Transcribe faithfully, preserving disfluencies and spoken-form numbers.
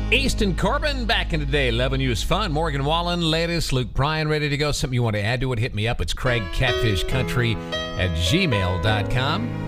Easton Corbin back in the day. Loving You is Fun. Morgan Wallen, latest. Luke Bryan, ready to go. Something you want to add to it, hit me up. It's Craig Catfish Country at gmail dot com.